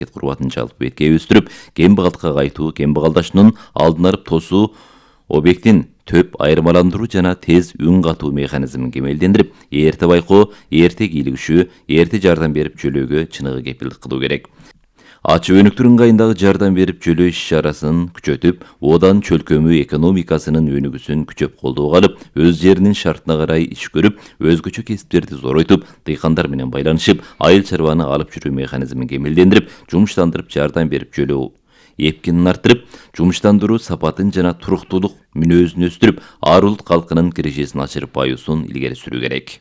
курбатын жалпы бетке өстүрүп, кембагалдыкка кайтуу, кембагалдашуунун алдын алып тосуу, объектин төп айырмаландыруу жана тез үн катуу механизмин кемелдендирип, эрте байкоо, эрте кийлигишүү, эрте жардам берип жөлөөгө чыныгы кепилдик кылуу керек. Ачык өнүктүр ыңгайындагы жардам берип жөлөө иш-чарасын күчөтүп, одан чөлкөмүү экономикасынын өнүгүүсүн күчөп колдоого алып, өз жеринин шартына карай иш көрүп, өзгөчө кесиптерди зоройтуп, дыйкандар менен байланышып, айыл чарбаны алып жүрүү механизмин кемелдендирип, жумуштандырып, жардам берип жөлөө эпкинин арттырып, жумуштандыруу сапатын жана туруктуулук мүнөзүн өстүрүп, арулут калкынын кирежесин ачырып, баюусун илгери сүрүү керек.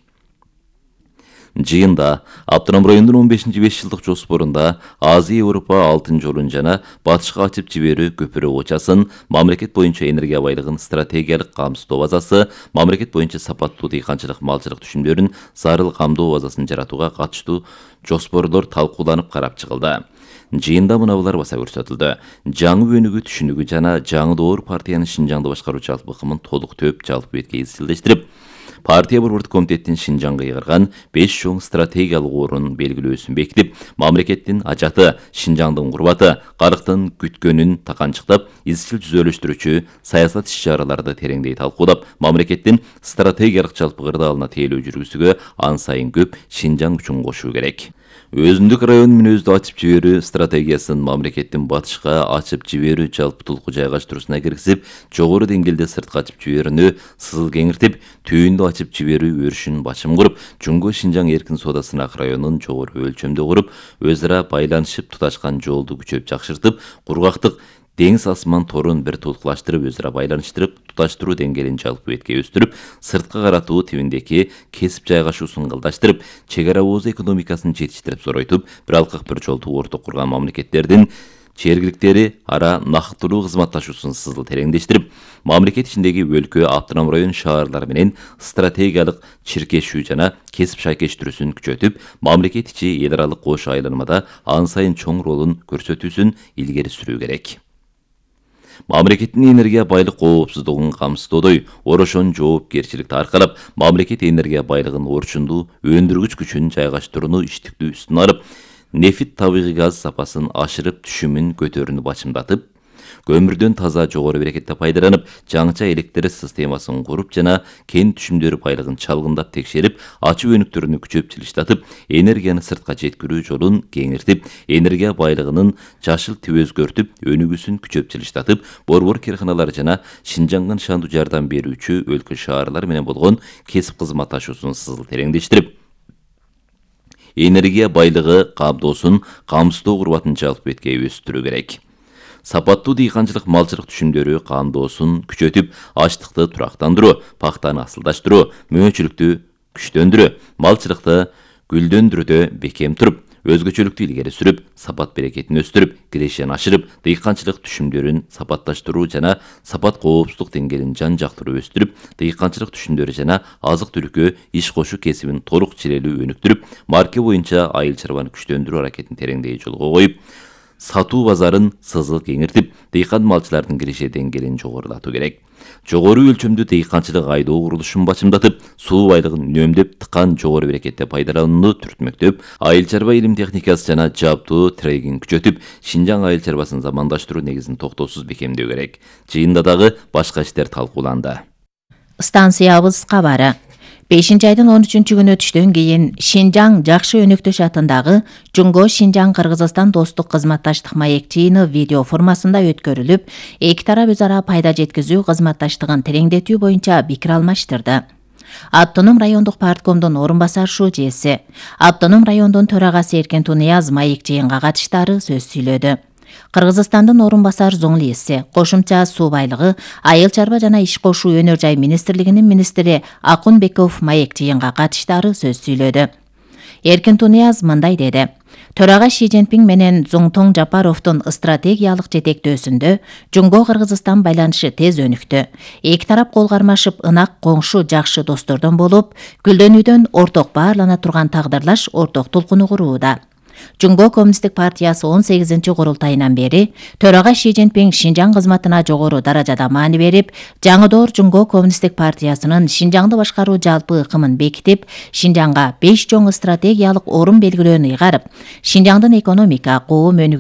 Жыйында Автоном районунун 15-5 жылдык жоспорунда Азия Европа алтын жолун жана батышка ачып жиберүү көпүрө очасын, мамлекет боюнча энергия байлыгын стратегиялык камсыздоо базасы, мамлекет боюнча сапаттуу дыйканчылык малчылык түшүмдөрүн зарыл камдоо базасын жаратууга катыштуу жоспорлор талкууланып карап чыгылды. Жыйында мынабулар баса көрсөтүлдү. Жаңы өнүгүү түшүнүгү жана жаңы доор партиянын Шинжаңды башкаруу жалпы ыкымын толук төп жалпы бетке изчилдештирип, партия борбордук комитеттин Шинжаңга ыйгарган 5 чоң стратегиялык орун белгилөөсүн бекитип, мамлекеттин ажаты, Шинжаңдын курбаты, калктын күткөнүн таканчыктап, изчил жүзөлөштүрүүчү саясат иш-чараларды тереңдей талкуулап, мамлекеттин стратегиялык жалпы кырдаалына тейлөө жүргүзүүгө ан сайын көп Шинжаң күчүн кошуу керек. Өзүндүк район мүнөздү ачып жиберүү стратегиясын мамлекеттин батышка ачып жиберүү жалпы тулку жайгаштыруусуна киргизип, жогору деңгээлде сыртка ачып жиберүүнү сызыл кеңиртип, түйүндү ачып жиберүү өрүшүн бачым куруп, Жумго Шинжаң эркин соода сынак районун жогору өлчөмдө куруп, өз ара байланышып туташкан жолду күчөп жакшыртып, кургактык деңиз асман торун бир тулкулаштырып, өз ара байланыштырып, туташтыруу деңгээлин жалпы бетке өстүрүп, сырткы каратуу тибиндеги кесип жайгашуусун ылдаштырып, чек ара ооз экономикасын жетиштирип зоройтуп, бир алкак бир жолду орток курган мамлекеттердин чергиликтери ара нактылуу кызматташуусун сызыл тереңдештирип, мамлекет ичиндеги өлкө, автоном район шаарлар менен стратегиялык чиркешүү жана кесип шайкештирүүсүн күчөтүп, мамлекет ичи эл аралык кош айланмада ан сайын чоң ролун көрсөтүүсүн илгери сүрүү керек. Мамлекеттин энергия байлык коопсуздугун камсыздоодой орошон жоопкерчиликти аркалап, мамлекет энергия байлыгын орчундуу өндүргүч күчүн жайгаштырууну иштиктүү үстүнө алып, нефит табигый газ сапасын ашырып түшүмүн көтөрүүнү бачымдатып, көмүрдөн таза жогору берекетте пайдаланып, жаңыча электр системасын куруп жана кен түшүмдөрү байлыгын чалгындап текшерип, ачык өнүктөрүнү күчөп жылыштатып, энергияны сыртка жеткирүү жолун кеңиртип, энергия байлыгынын жашыл тип өзгөртүп, өнүгүүсүн күчөп жылыштатып, борбор карканалары жана Шинжаңга нышандуу жардам берүүчү өлкө шаарлар менен болгон кесип кызматташуусун сызыл тереңдештирип, энергия байлыгы камдоосун камсыздоо курбатын жалпы бетке өстүрүү керек. Сапаттуу дыйканчылык малчылык түшүмдөрү камдоосун күчөтүп, ачлыкты турактандыруу, пактаны асылдаштыруу, мөөнчүлүктү күчтөндүрүү, малчылыкты гүлдөндүрүүдө бекем туруп, өзгөчөлүктү илгери сүрүп, сапат берекетин өстүрүп, кирешен ашырып, дыйканчылык түшүмдөрүн сапатташтыруу жана сапат коопсуздук деңгээлин жан-жактуу өстүрүп, дыйканчылык түшүмдөрү жана азык түлүккө иш кошуу кесибин толук чирелүү өнүктүрүп, марке боюнча айыл чарбаны күчтөндүрүү аракетин тереңдей жолго коюп, сатуу базарын сызыл кеңиртип, дыйкан малчылардын киреше деңгээлин жогорулатуу керек. Жогору өлчөмдүү дыйканчылык айдоо курулушун бачымдатып, суу байлыгын үнөмдөп, тыкан жогору берекетте пайдаланууну түртмөктөп, айыл чарба илим техникасы жана жабдуу трегин күчөтүп, Шинжаң айыл чарбасын замандаштыруу негизин токтоосуз бекемдөө керек. Жыйында дагы башка иштер талкууланды. Станциябыз кабары. 5-айдын 13-чү күнү түштөн кийин Шинжаң Жакшы Өнөктөш атындагы Жумго Шинжаң Кыргызстан достук кызматташтык маек жыйыны видео формасында өткөрүлүп, эки тарап өз ара пайда жеткизүү кызматташтыгын тереңдетүү боюнча пикир алмаштырды. Автоном райондук парткомдун орун басар шужеси, Автоном райондун төрагасы Эркен Тунияз маек жыйынга катыштары сөз сүйлөдү. Кыргызстандын орун басар зоңлиси, кошумча суу байлыгы, айыл чарба жана иш кошуу өнөр жай министрлигинин министри Акунбеков маек жыйынга катыштары сөз сүйлөдү. Эркен Тунияз мындай деди: Төрага Ши Цзиньпин менен Зуңтоң Жапаровдун стратегиялык жетектөөсүндө Жумго Кыргызстан байланышы тез өнүктү. Эки тарап кол кармашып, ынак коңшу жакшы достордон болуп, гүлдөнүүдөн орток баарлана турган тагдырлаш орток толкуну курууда. Жунго Коммунисттик партиясы 18 курултайынан бери төрага Ши Цзиньпин Шинжаң кызматына жогору даражада маани берип, жаңы доор Жунго Коммунисттик партиясынын Шинжаңды башкаруу жалпы ыкымын бекитип, Шинжаңга 5 чоң стратегиялык орун белгилөөнү ыйгарып, Шинжаңдын экономика, коом